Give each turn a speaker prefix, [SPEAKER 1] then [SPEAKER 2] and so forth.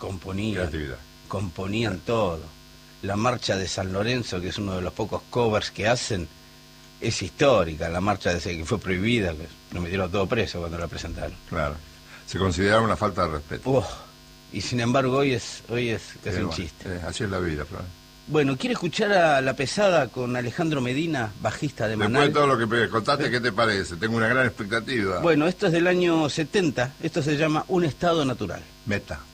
[SPEAKER 1] componían todo. La marcha de San Lorenzo, que es uno de los pocos covers que hacen, es histórica. La marcha que fue prohibida, que lo metieron todo preso cuando la presentaron.
[SPEAKER 2] Claro, se consideraba una falta de respeto.
[SPEAKER 1] Y sin embargo hoy es casi un chiste.
[SPEAKER 2] Así es la vida, Flor.
[SPEAKER 1] Bueno, ¿quiere escuchar a La Pesada con Alejandro Medina, bajista de Manal?
[SPEAKER 2] Después de todo lo que contaste, ¿qué te parece? Tengo una gran expectativa.
[SPEAKER 1] Bueno, esto es del año 70, esto se llama Un Estado Natural.
[SPEAKER 2] Meta.